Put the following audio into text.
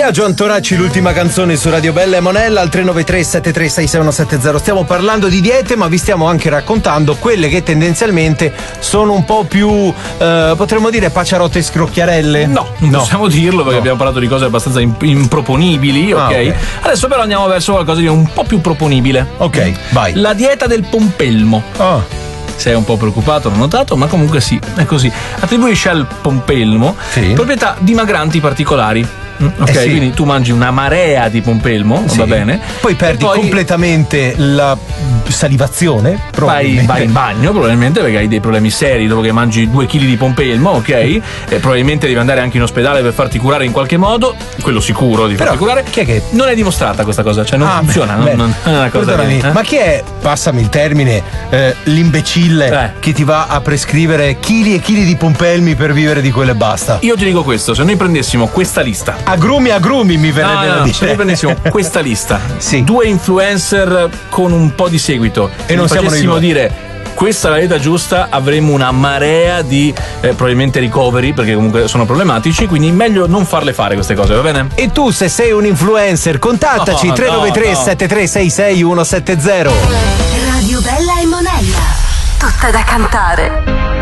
Biagio Antonacci, l'ultima canzone su Radio Bella e Monella al 393-7366-170. Stiamo parlando di diete, ma vi stiamo anche raccontando quelle che tendenzialmente sono un po' più potremmo dire paciarotte e scrocchiarelle. No, non possiamo dirlo perché abbiamo parlato di cose abbastanza improponibili, ok? Okay. Adesso però andiamo verso qualcosa di un po' più proponibile. Ok, vai. La dieta del pompelmo. Oh. Sei un po' preoccupato, l'ho notato, ma comunque sì, è così. Attribuisce al pompelmo proprietà dimagranti particolari. Ok, sì. quindi tu mangi una marea di pompelmo, Sì. va bene. Poi perdi completamente la salivazione. Vai in bagno probabilmente perché hai dei problemi seri dopo che mangi 2 kg di pompelmo, ok? E probabilmente devi andare anche in ospedale per farti curare in qualche modo, quello sicuro di farti curare. Chi è che non è dimostrata questa cosa, cioè non funziona, non è una cosa perdonami, ma chi è, passami il termine, l'imbecille che ti va a prescrivere chili e chili di pompelmi per vivere di quello e basta? Io ti dico questo, se noi prendessimo questa lista, agrumi mi verrebbe da dire. se noi prendessimo questa lista, sì. 2 influencer con un po' di seguito e non siamo facessimo dire questa è la dieta giusta, avremmo una marea di probabilmente ricoveri, perché comunque sono problematici, quindi meglio non farle fare queste cose, va bene? E tu, se sei un influencer, contattaci 393-7366-170. Radio Bella e Monella, tutta da cantare.